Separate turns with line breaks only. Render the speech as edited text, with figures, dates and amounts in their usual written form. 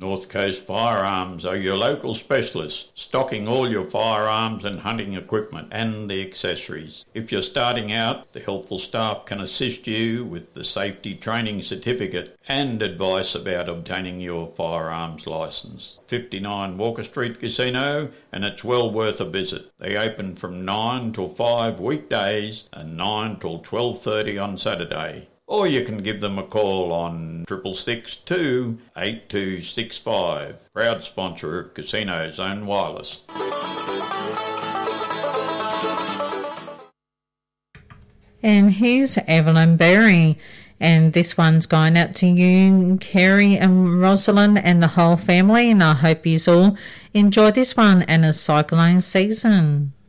North Coast Firearms are your local specialists, stocking all your firearms and hunting equipment and the accessories. If you're starting out, the helpful staff can assist you with the safety training certificate and advice about obtaining your firearms licence. 59 Walker Street Casino, and it's well worth a visit. They open from 9 till 5 weekdays and 9 till 12:30 on Saturday. Or you can give them a call on 662 8265. Proud sponsor of Casino Zone Wireless.
And here's Evelyn Berry. And this one's going out to you, Kerry and Rosalind and the whole family. And I hope you all enjoy this one and a cyclone season.